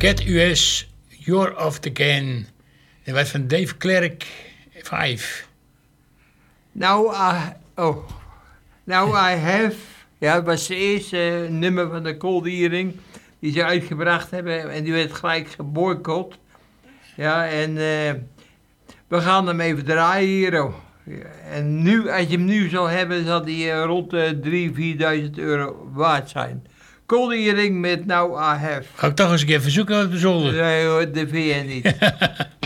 Get US, You're Off the Can. Dat was van Dave Clark, 5. Now I Have. Ja, dat was het eerste nummer van de Cold Earring die ze uitgebracht hebben. En die werd gelijk geboycott. Ja, en we gaan hem even draaien hier. Oh. En nu, als je hem nu zal hebben, zal die rond de 3.000, 4.000 euro waard zijn. Cold Earring met Now I Have. Ga ik toch eens een keer verzoeken op de zolder. Nee hoor, dat vind je niet.